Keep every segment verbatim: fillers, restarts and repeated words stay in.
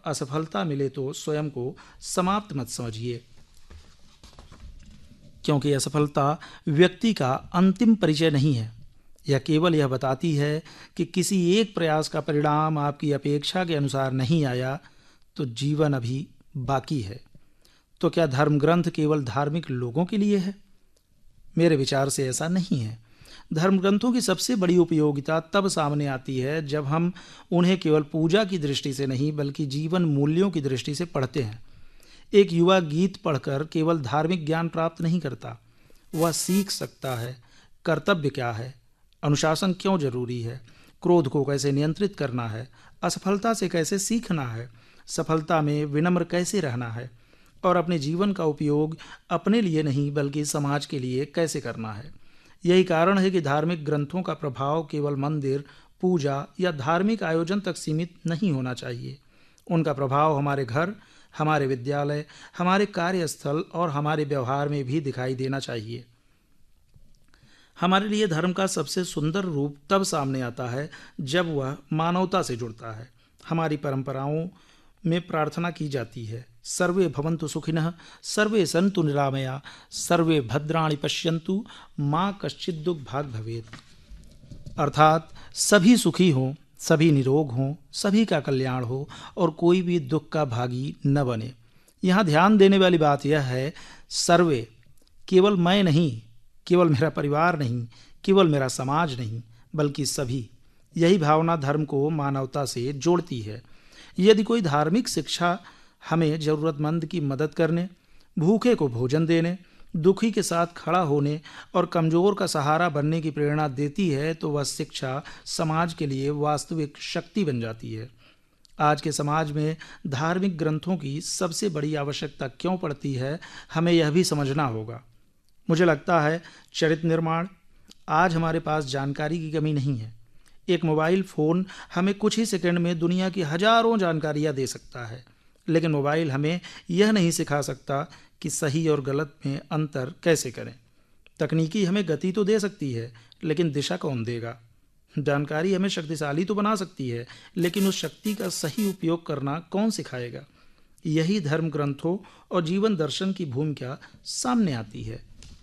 असफलता मिले तो स्वयं को समाप्त मत समझिए, क्योंकि असफलता व्यक्ति का अंतिम परिचय नहीं है। यह केवल यह बताती है कि किसी एक प्रयास का परिणाम आपकी अपेक्षा के अनुसार नहीं आया तो जीवन अभी बाकी है। तो क्या धर्म ग्रंथ केवल धार्मिक लोगों के लिए है? मेरे विचार से ऐसा नहीं है। धर्म ग्रंथों की सबसे बड़ी उपयोगिता तब सामने आती है जब हम उन्हें केवल पूजा की दृष्टि से नहीं बल्कि जीवन मूल्यों की दृष्टि से पढ़ते हैं। एक युवा गीत पढ़कर केवल धार्मिक ज्ञान प्राप्त नहीं करता, वह सीख सकता है कर्तव्य क्या है, अनुशासन क्यों जरूरी है, क्रोध को कैसे नियंत्रित करना है, असफलता से कैसे सीखना है, सफलता में विनम्र कैसे रहना है और अपने जीवन का उपयोग अपने लिए नहीं बल्कि समाज के लिए कैसे करना है। यही कारण है कि धार्मिक ग्रंथों का प्रभाव केवल मंदिर, पूजा या धार्मिक आयोजन तक सीमित नहीं होना चाहिए। उनका प्रभाव हमारे घर, हमारे विद्यालय, हमारे कार्यस्थल और हमारे व्यवहार में भी दिखाई देना चाहिए। हमारे लिए धर्म का सबसे सुंदर रूप तब सामने आता है जब वह मानवता से जुड़ता है। हमारी परंपराओं में प्रार्थना की जाती है, सर्वे भवन्तु सुखिनः, सर्वे सन्तु निरामया, सर्वे भद्राणि पश्यन्तु, माँ कश्चित् दुःख भाग् भवेत्। अर्थात सभी सुखी हों, सभी निरोग हों, सभी का कल्याण हो और कोई भी दुख का भागी न बने। यहाँ ध्यान देने वाली बात यह है, सर्वे केवल मैं नहीं, केवल मेरा परिवार नहीं, केवल मेरा समाज नहीं, बल्कि सभी। यही भावना धर्म को मानवता से जोड़ती है। यदि कोई धार्मिक शिक्षा हमें ज़रूरतमंद की मदद करने, भूखे को भोजन देने, दुखी के साथ खड़ा होने और कमज़ोर का सहारा बनने की प्रेरणा देती है तो वह शिक्षा समाज के लिए वास्तविक शक्ति बन जाती है। आज के समाज में धार्मिक ग्रंथों की सबसे बड़ी आवश्यकता क्यों पड़ती है, हमें यह भी समझना होगा। मुझे लगता है चरित्र निर्माण। आज हमारे पास जानकारी की कमी नहीं है। एक मोबाइल फ़ोन हमें कुछ ही सेकंड में दुनिया की हजारों जानकारियां दे सकता है, लेकिन मोबाइल हमें यह नहीं सिखा सकता कि सही और गलत में अंतर कैसे करें। तकनीकी हमें गति तो दे सकती है, लेकिन दिशा कौन देगा? जानकारी हमें शक्तिशाली तो बना सकती है, लेकिन उस शक्ति का सही उपयोग करना कौन सिखाएगा? यही धर्म ग्रंथों और जीवन दर्शन की भूमिका सामने आती है।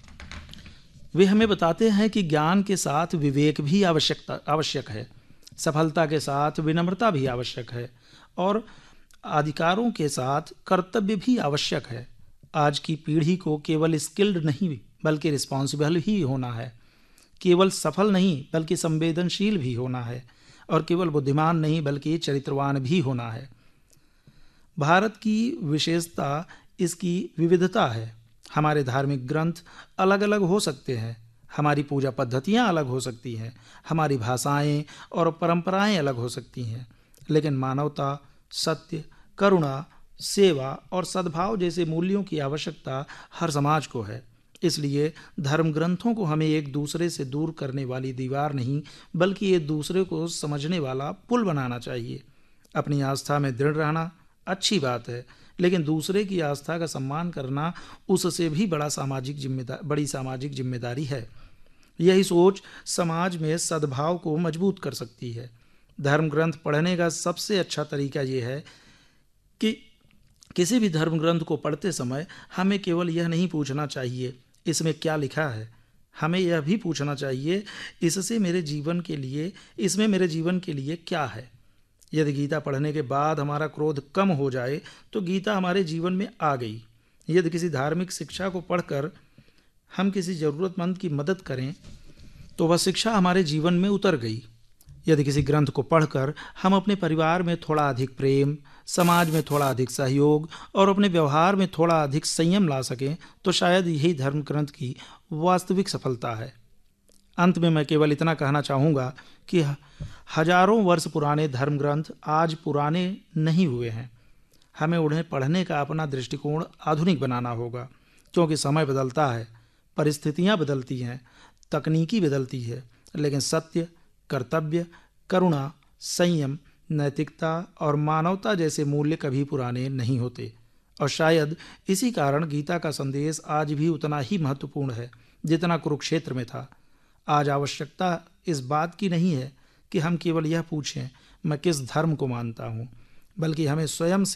वे हमें बताते हैं कि ज्ञान के साथ विवेक भी आवश्यकता आवश्यक है, सफलता के साथ विनम्रता भी आवश्यक है और अधिकारों के साथ कर्तव्य भी आवश्यक है। आज की पीढ़ी को केवल स्किल्ड नहीं बल्कि रिस्पॉन्सिबल ही होना है, केवल सफल नहीं बल्कि संवेदनशील भी होना है और केवल बुद्धिमान नहीं बल्कि चरित्रवान भी होना है। भारत की विशेषता इसकी विविधता है। हमारे धार्मिक ग्रंथ अलग अलग हो सकते हैं, हमारी पूजा पद्धतियाँ अलग हो सकती हैं, हमारी भाषाएं और परंपराएं अलग हो सकती हैं, लेकिन मानवता, सत्य, करुणा, सेवा और सद्भाव जैसे मूल्यों की आवश्यकता हर समाज को है। इसलिए धर्म ग्रंथों को हमें एक दूसरे से दूर करने वाली दीवार नहीं बल्कि एक दूसरे को समझने वाला पुल बनाना चाहिए। अपनी आस्था में दृढ़ रहना अच्छी बात है, लेकिन दूसरे की आस्था का सम्मान करना उससे भी बड़ा सामाजिक जिम्मेदार बड़ी सामाजिक जिम्मेदारी है। यही सोच समाज में सद्भाव को मजबूत कर सकती है। धर्म ग्रंथ पढ़ने का सबसे अच्छा तरीका ये है कि किसी भी धर्म ग्रंथ को पढ़ते समय हमें केवल यह नहीं पूछना चाहिए इसमें क्या लिखा है, हमें यह भी पूछना चाहिए इससे मेरे जीवन के लिए इसमें मेरे जीवन के लिए क्या है। यदि गीता पढ़ने के बाद हमारा क्रोध कम हो जाए तो गीता हमारे जीवन में आ गई। यदि किसी धार्मिक शिक्षा को पढ़कर हम किसी ज़रूरतमंद की मदद करें तो वह शिक्षा हमारे जीवन में उतर गई। यदि किसी ग्रंथ को पढ़कर हम अपने परिवार में थोड़ा अधिक प्रेम, समाज में थोड़ा अधिक सहयोग और अपने व्यवहार में थोड़ा अधिक संयम ला सकें तो शायद यही धर्म ग्रंथ की वास्तविक सफलता है। अंत में मैं केवल इतना कहना चाहूँगा कि हजारों वर्ष पुराने धर्म ग्रंथ आज पुराने नहीं हुए हैं। हमें उन्हें पढ़ने का अपना दृष्टिकोण आधुनिक बनाना होगा, क्योंकि समय बदलता है, परिस्थितियाँ बदलती हैं, तकनीकी बदलती है, लेकिन सत्य, कर्तव्य, करुणा, संयम, नैतिकता और मानवता जैसे मूल्य कभी पुराने नहीं होते। और शायद इसी कारण गीता का संदेश आज भी उतना ही महत्वपूर्ण है जितना कुरुक्षेत्र में था। आज आवश्यकता इस बात की नहीं है कि हम केवल यह पूछें मैं किस धर्म को मानता हूँ, बल्कि हमें स्वयं